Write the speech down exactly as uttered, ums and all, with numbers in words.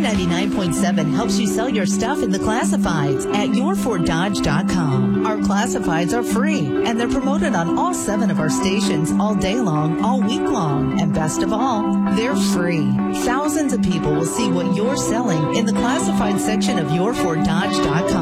ninety-nine point seven helps you sell your stuff in the classifieds at your ford dodge dot com. Our classifieds are free, and they're promoted on all seven of our stations all day long, all week long. And best of all, they're free. Thousands of people will see what you're selling in the classified section of your ford dodge dot com.